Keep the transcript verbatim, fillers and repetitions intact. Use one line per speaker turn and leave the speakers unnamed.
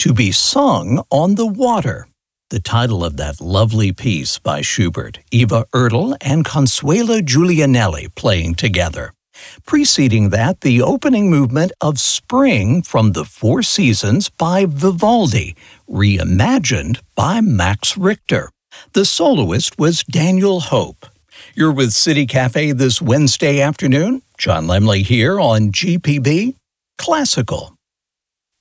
To be Sung on the Water, the title of that lovely piece by Schubert, Eva Erdl and Consuelo Giulianelli playing together. Preceding that, the opening movement of Spring from the Four Seasons by Vivaldi, reimagined by Max Richter. The soloist was Daniel Hope. You're with City Cafe this Wednesday afternoon. John Lemley here on G P B Classical.